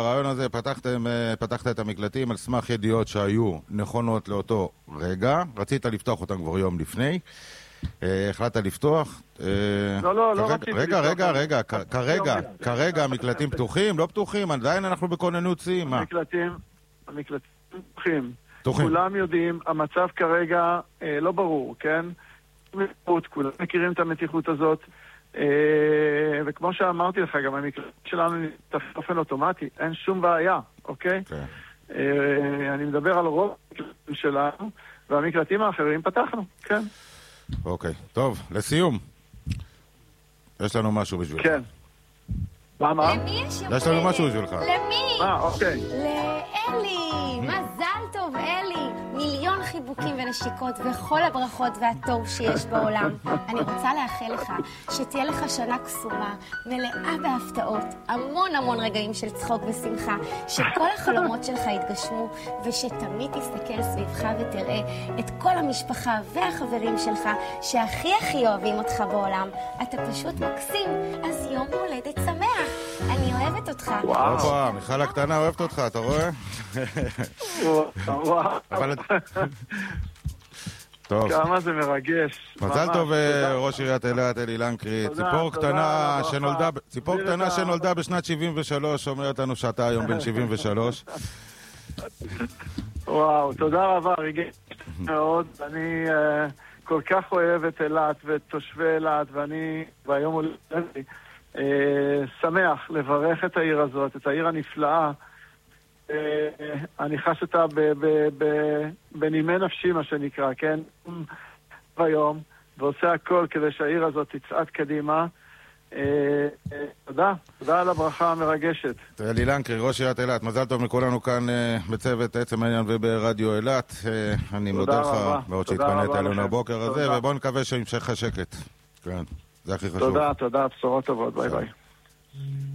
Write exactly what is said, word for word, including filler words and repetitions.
הרעיון הזה, פתחתם, פתחת את המקלטים על סמך ידיעות שהיו נכונות לאותו רגע, רצית לפתוח אותם כבר יום לפני, החלטת לפתוח. לא, לא, לא רציתי לפתוח. רגע, רגע, רגע, כרגע, כרגע המקלטים פתוחים, לא פתוחים, עדיין אנחנו בכוננות שיא, מה? המקלטים, המקלטים פתוחים. כולם יודעים, המצב כרגע לא ברור, כן? כולם מכירים את המתיחות הזאת, וכמו שאמרתי לך, גם המקלט שלנו נפתח באופן אוטומטי, אין שום בעיה, אוקיי? אני מדבר על רוב המקלטים שלנו, והמקלטים האחרים פתחנו, כן. אוקיי, טוב, לסיום. יש לנו משהו בשבילך. כן. מה, מה? למי יש יום יש לנו משהו בשבילך. למי? אה, אוקיי. לאלי. מזל טוב, אלי. מיליון חיבוקים ונשיקות וכל הברכות והטוב שיש בעולם. אני רוצה לאחל לך שתהיה לך שנה קסומה, מלאה בהפתעות, המון המון רגעים של צחוק ושמחה, שכל החלומות שלך יתגשמו, ושתמיד תסתכל סביבך ותראה את כל המשפחה והחברים שלך שהכי הכי אוהבים אותך בעולם. אתה פשוט מקסים, אז יום הולדת שמח. אני אוהבת אותך. וואו, מיכל הקטנה אוהבת אותך, אתה רואה? וואו. אבל... טוב. כמה זה מרגש. מזל טוב ראש עיריית אילת, אלי לנקרי. ציפור קטנה שנולדה, ציפור קטנה שנולדה בשנת שבעים ושלוש, אומרת לנו שאתה היום בן שבעים ושלוש. וואו, תודה רבה, ריגש מאוד. אני כל כך אוהב את אילת ואת תושבי אילת, ואני ביום הולדת שמח לברך את העיר הזאת, את העיר הנפלאה. אני חש אותה בנימי נפשי, מה שנקרא, כן? ביום, ועושה הכל כדי שהעיר הזאת תצעד קדימה. תודה, תודה על הברכה המרגשת. אלי לנקרי, ראש עיריית אילת, מזל טוב מכולנו כאן בצוות עצם העניין וברדיו אילת. אני מודה לך מאוד שהתפנית עלינו הבוקר הזה, ובואו נקווה שימשך השקט. כן, זה הכי חשוב. תודה, תודה, בשורות טובות, ביי ביי.